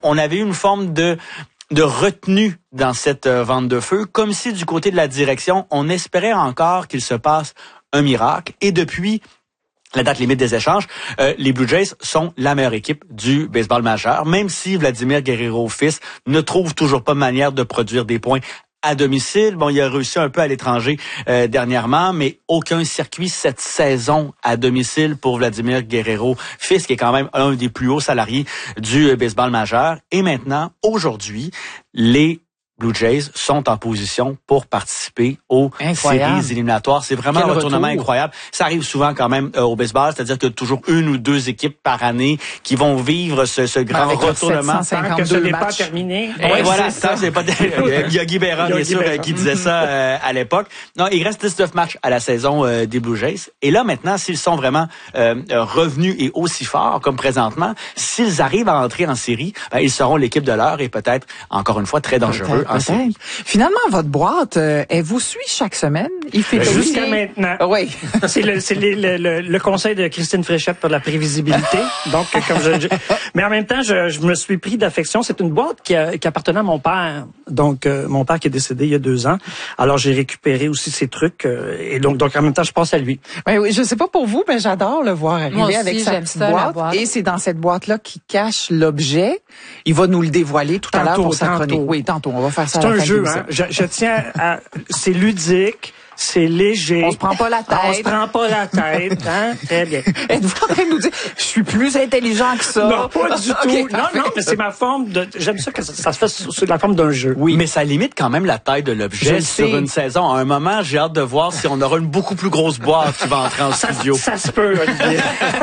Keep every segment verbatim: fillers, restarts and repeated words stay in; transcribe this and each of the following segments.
on avait une forme de de retenue dans cette euh, vente de feu, comme si du côté de la direction, on espérait encore qu'il se passe un miracle. Et depuis la date limite des échanges, euh, les Blue Jays sont la meilleure équipe du baseball majeur, même si Vladimir Guerrero fils ne trouve toujours pas manière de produire des points à domicile. Bon, il a réussi un peu à l'étranger euh, dernièrement, mais aucun circuit cette saison à domicile pour Vladimir Guerrero fils, qui est quand même un des plus hauts salariés du euh, baseball majeur. Et maintenant, aujourd'hui, les Blue Jays sont en position pour participer aux incroyable. séries éliminatoires. C'est vraiment Quel un retournement retour. incroyable. Ça arrive souvent quand même euh, au baseball, c'est-à-dire qu'il y a toujours une ou deux équipes par année qui vont vivre ce, ce grand avec retournement. sept cent Que ce n'est pas matchs. terminé. Et Ouais, voilà, c'est ça, c'est pas. Il y a Guy Berra, bien sûr, Berra. qui disait ça euh, à l'époque. Non, il reste dix-neuf matchs à la saison euh, des Blue Jays. Et là, maintenant, s'ils sont vraiment euh, revenus et aussi forts comme présentement, s'ils arrivent à entrer en série, ben, ils seront l'équipe de l'heure et peut-être, encore une fois, très dangereux en série. Finalement, votre boîte, euh, elle vous suit chaque semaine? Il fait Jusqu'à aussi... maintenant. Oui. C'est le, c'est les- le, le, le conseil de Christine Fréchette pour la prévisibilité. Donc, comme je, je- mais en même temps, je, je me suis pris d'affection. C'est une boîte qui, a- qui appartenait à mon père. Donc, euh, mon père qui est décédé il y a deux ans. Alors, j'ai récupéré aussi ses trucs. euh, et donc, donc, en même temps, je pense à lui. Oui, oui, je sais pas pour vous, mais j'adore le voir arriver Moi aussi, avec sa j'aime petite ça, la boîte. boîte. Et c'est dans cette boîte-là qu'il cache l'objet. Il va nous le dévoiler tout à l'heure Tantôt, pour sa tantôt. chronique. Oui, tantôt. On va faire ça C'est à la un fin de jeu, l'émission. hein. Je, je tiens à... C'est ludique. C'est léger. On se prend pas la tête. On se prend pas la tête, hein. Très bien. Êtes-vous en train de nous dire, je suis plus intelligent que ça? Non, pas du Ok, tout. Non, parfait. non, mais c'est ma forme de... J'aime ça que ça, ça se fait sous sous la forme d'un jeu. Oui, mais ça limite quand même la taille de Je l'objet le sur sais. une saison. À un moment, j'ai hâte de voir si on aura une beaucoup plus grosse boîte qui va entrer en Ça, studio. ça se peut, Olivier.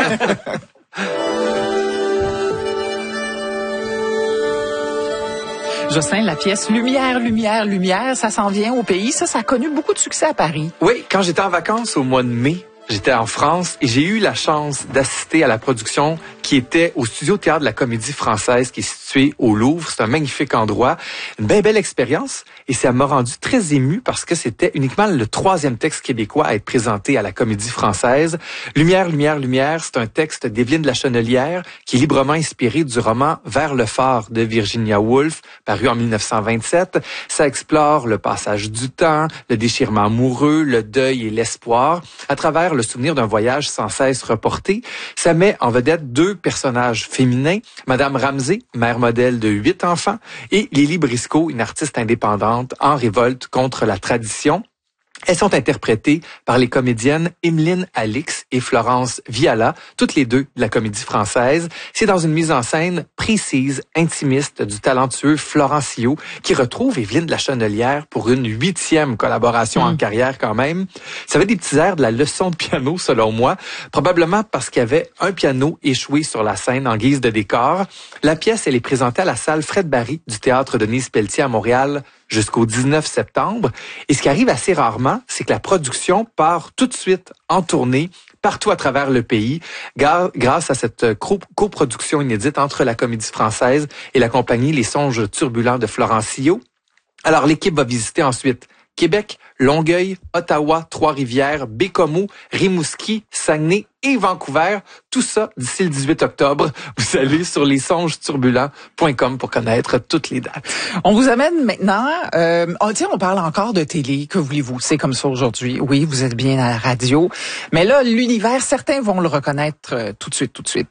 Jocelyn, la pièce Lumière, Lumière, Lumière, ça s'en vient au pays. Ça, ça a connu beaucoup de succès à Paris. Oui, quand j'étais en vacances au mois de mai, j'étais en France et j'ai eu la chance d'assister à la production qui était au Studio Théâtre de la Comédie Française qui est situé au Louvre. C'est un magnifique endroit, une bien belle expérience et ça m'a rendu très ému parce que c'était uniquement le troisième texte québécois à être présenté à la Comédie Française. Lumière, Lumière, Lumière, c'est un texte d'Evelyne de la Chenelière qui est librement inspiré du roman Vers le phare de Virginia Woolf, paru en mille neuf cent vingt-sept. Ça explore le passage du temps, le déchirement amoureux, le deuil et l'espoir à travers le souvenir d'un voyage sans cesse reporté. Ça met en vedette deux personnages féminins, Madame Ramsey, mère modèle de huit enfants, et Lily Briscoe, une artiste indépendante en révolte contre la tradition. Elles sont interprétées par les comédiennes Emeline Alix et Florence Viala, toutes les deux de la Comédie Française. C'est dans une mise en scène précise, intimiste du talentueux Florencio qui retrouve Evelyne de la Chenelière pour une huitième collaboration mmh. en carrière quand même. Ça avait des petits airs de la leçon de piano selon moi, probablement parce qu'il y avait un piano échoué sur la scène en guise de décor. La pièce, elle est présentée à la salle Fred Barry du Théâtre Denise Pelletier à Montréal jusqu'au dix-neuf septembre. Et ce qui arrive assez rarement, c'est que la production part tout de suite en tournée partout à travers le pays, grâce à cette coproduction inédite entre la Comédie Française et la compagnie Les Songes Turbulents de Florencio. Alors, l'équipe va visiter ensuite Québec, Longueuil, Ottawa, Trois-Rivières, Bécomo, Rimouski, Saguenay et Vancouver. Tout ça d'ici le dix-huit octobre. Vous allez sur les songes turbulents point com pour connaître toutes les dates. On vous amène maintenant... Euh, on, tiens, on parle encore de télé. Que voulez-vous? C'est comme ça aujourd'hui. Oui, vous êtes bien à la radio. Mais là, l'univers, certains vont le reconnaître euh, tout de suite, tout de suite.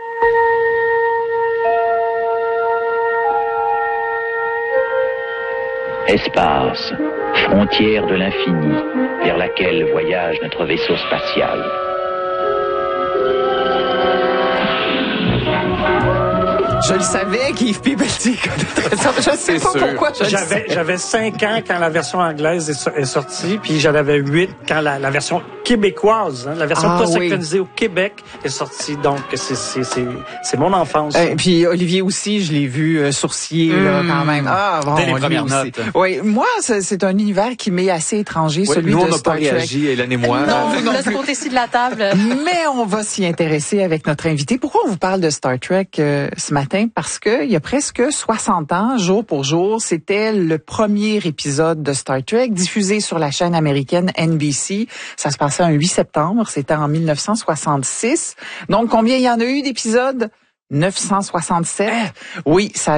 Espace, frontière de l'infini, vers laquelle voyage notre vaisseau spatial. Je le savais qu'Yves Pépeltier connaîtrait ça. Je sais pas sûr. pourquoi je le J'avais, sais. j'avais cinq ans quand la version anglaise est, so- est sortie, puis j'en avais huit quand la, la version québécoise, hein, la version Ah, pas oui. synchronisée au Québec est sortie. Donc, c'est, c'est, c'est, c'est mon enfance. Euh, puis Olivier aussi, je l'ai vu euh, sourciller là, Mmh. quand même. Ah, bon, Dès les lui premières aussi. notes. Oui, moi, c'est, c'est un univers qui m'est assez étranger, Ouais, celui nous, de on n'a Star pas Trek. réagi, Hélène et moi. Non, vous non de ce plus. côté-ci de la table. Mais on va s'y intéresser avec notre invité. Pourquoi on vous parle de Star Trek euh, ce matin? Parce que il y a presque soixante ans, jour pour jour, c'était le premier épisode de Star Trek diffusé sur la chaîne américaine N B C. Ça se passait un huit septembre, c'était en mille neuf cent soixante-six. Donc, combien il y en a eu d'épisodes? neuf cent soixante-sept. Oui, ça a